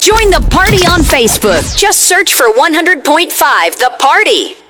Join the party on Facebook. Just search for 100.5 The Party.